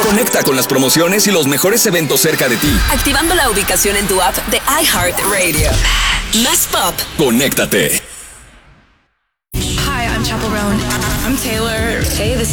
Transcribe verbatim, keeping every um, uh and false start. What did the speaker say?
Conecta con las promociones y los mejores eventos cerca de ti. Activando la ubicación en tu app de iHeartRadio. Más pop. Conéctate. Hi, I'm Chaperone. I'm Taylor. Hey, this